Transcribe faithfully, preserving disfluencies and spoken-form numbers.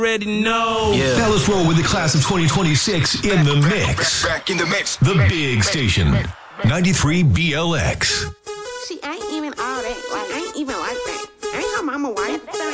Already know. Yeah. Now let's roll with the class of twenty twenty-six in the mix. Back in the mix. The Big Station, ninety-three B L X. See, I ain't even all that. Like, I ain't even like that. I ain't her mama wife.